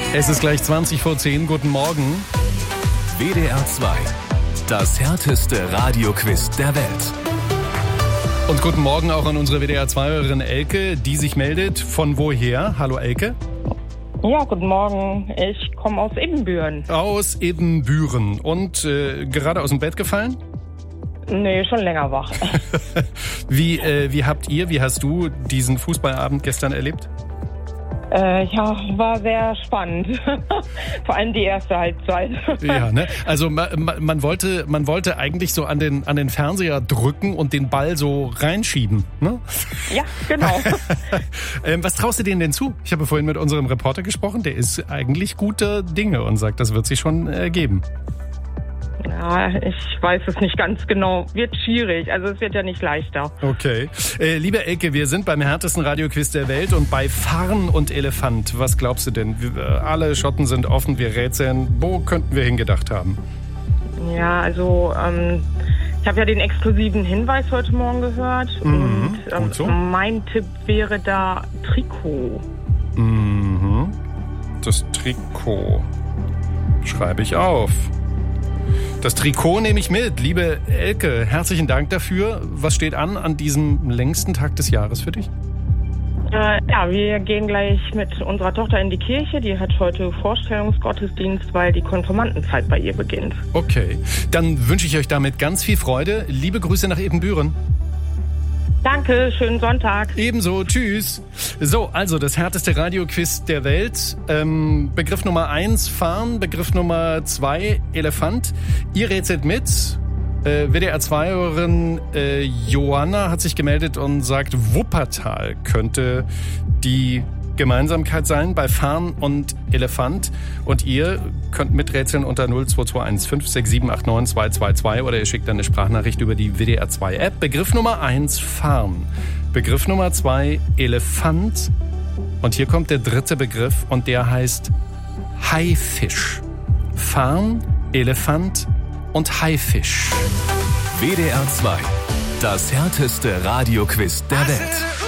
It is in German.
Es ist gleich 20 vor 10. Guten Morgen. WDR 2. Das härteste Radioquiz der Welt. Und guten Morgen auch an unsere WDR 2-Hörerin Elke, die sich meldet. Von woher? Hallo Elke. Ja, guten Morgen. Ich komme aus Ibbenbüren. Aus Ibbenbüren. Und gerade aus dem Bett gefallen? Nee, schon länger wach. Wie hast du diesen Fußballabend gestern erlebt? Ja, war sehr spannend. Vor allem die erste Halbzeit. Ja, ne? Also man wollte eigentlich so an den Fernseher drücken und den Ball so reinschieben, ne? Ja, genau. Was traust du denen denn zu? Ich habe vorhin mit unserem Reporter gesprochen, der ist eigentlich guter Dinge und sagt, das wird sich schon ergeben. Ja, ich weiß es nicht ganz genau. Wird schwierig, also es wird ja nicht leichter. Okay. Liebe Elke, wir sind beim härtesten Radioquiz der Welt und bei Farn und Elefant. Was glaubst du denn? Alle Schotten sind offen, wir rätseln. Wo könnten wir hingedacht haben? Ja, also ich habe ja den exklusiven Hinweis heute Morgen gehört. Und so? Mein Tipp wäre da Trikot. Mhm. Das Trikot. Schreibe ich auf. Das Trikot nehme ich mit. Liebe Elke, herzlichen Dank dafür. Was steht an diesem längsten Tag des Jahres für dich? Ja, wir gehen gleich mit unserer Tochter in die Kirche. Die hat heute Vorstellungsgottesdienst, weil die Konfirmandenzeit bei ihr beginnt. Okay, dann wünsche ich euch damit ganz viel Freude. Liebe Grüße nach Ibbenbüren. Danke, schönen Sonntag. Ebenso, tschüss. So, also das härteste Radioquiz der Welt. Begriff Nummer 1, Farn. Begriff Nummer 2, Elefant. Ihr rätselt mit. WDR 2-Hörerin Johanna hat sich gemeldet und sagt, Wuppertal könnte die Gemeinsamkeit sein bei Farn und Elefant. Und ihr könnt miträtseln unter 0221 567 89 222 oder ihr schickt dann eine Sprachnachricht über die WDR 2 App. Begriff Nummer 1, Farn. Begriff Nummer 2, Elefant. Und hier kommt der dritte Begriff und der heißt Haifisch. Farn, Elefant und Haifisch. WDR 2. Das härteste Radioquiz der Welt.